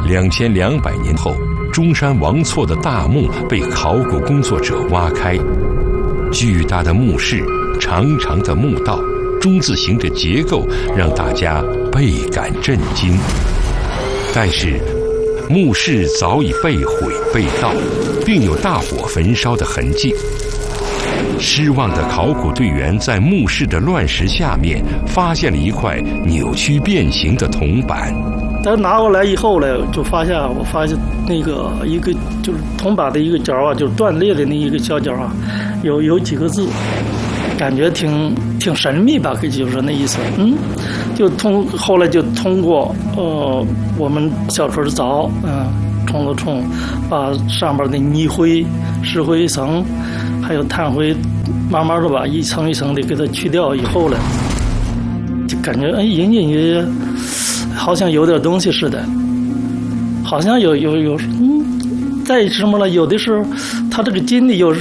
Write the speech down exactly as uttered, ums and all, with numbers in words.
两千两百年后，中山王错的大墓被考古工作者挖开，巨大的墓室、长长的墓道、中字形的结构让大家倍感震惊。但是墓室早已被毁被盗，并有大火焚烧的痕迹。失望的考古队员在墓室的乱石下面发现了一块扭曲变形的铜板。 他拿过来以后呢，就发现我发现那个一个就是铜板的一个角啊，就是断裂的那一个小角啊，有有几个字，感觉挺挺神秘吧，就是那意思。嗯，就通后来就通过呃我们小锤凿，嗯，冲了冲，把上面的泥灰、石灰层还有炭灰，慢慢的把一层一层的给它去掉以后呢，就感觉哎，隐隐约约好像有点东西似的，好像有有有嗯，再什么了？有的时候它这个筋里有